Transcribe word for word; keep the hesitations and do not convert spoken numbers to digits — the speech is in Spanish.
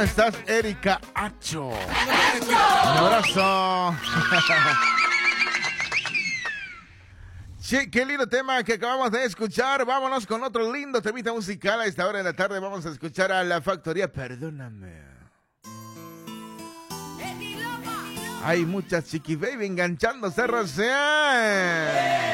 estás, Erika Acho? Un abrazo. Sí, qué lindo tema que acabamos de escuchar. Vámonos con otro lindo temita musical. A esta hora de la tarde vamos a escuchar a La Factoría. Perdóname. Hay muchas chiqui baby enganchándose, Rocío.